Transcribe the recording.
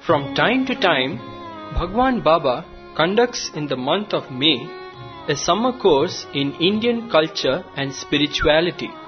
From time to time, Bhagwan Baba conducts in the month of May a summer course in Indian culture and spirituality.